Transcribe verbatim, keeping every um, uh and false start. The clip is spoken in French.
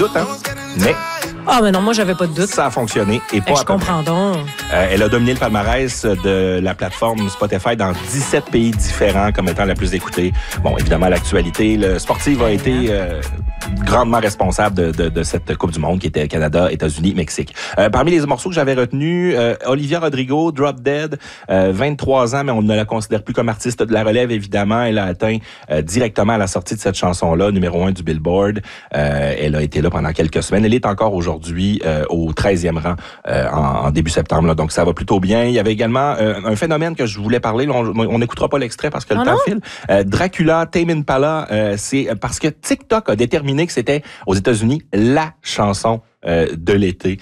doute, hein? Mais Ah, mais non, moi, j'avais pas de doute. ça a fonctionné et pas Eh, à je peu comprends donc. Euh, elle a dominé le palmarès de la plateforme Spotify dans dix-sept pays différents comme étant la plus écoutée. Bon, évidemment, l'actualité, le sportive a été euh, grandement responsable de, de, de cette Coupe du Monde qui était Canada, États-Unis, Mexique. Euh, parmi les morceaux que j'avais retenus, euh, Olivia Rodrigo, Drop Dead, euh, vingt-trois ans, mais on ne la considère plus comme artiste de la relève, évidemment. Elle a atteint euh, directement à la sortie de cette chanson-là, numéro un du Billboard. Euh, elle a été là pendant quelques semaines. Elle est encore aujourd'hui euh, au treizième rang euh, en, en début septembre. Là, donc, ça va plutôt bien. Il y avait également euh, un phénomène que je voulais parler. Là, on n'écoutera pas l'extrait parce que non, le temps non. file. Euh, Dracula, Tame Impala, euh, c'est parce que TikTok a déterminé que c'était aux États-Unis la chanson euh, de l'été.